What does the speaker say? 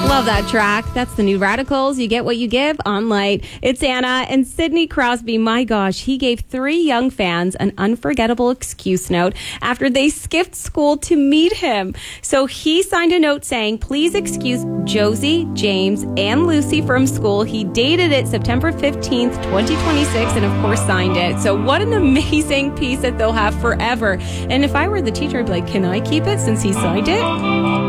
Love that track. That's the New Radicals. You get what you give on Light. It's Anna and Sidney Crosby. My gosh, he gave 3 young fans an unforgettable excuse note after they skipped school to meet him. So he signed a note saying, please excuse Josie, James, and Lucy from school. He dated it September 15th, 2026, and of course signed it. So what an amazing piece that they'll have forever. And if I were the teacher, I'd be like, can I keep it since he signed it?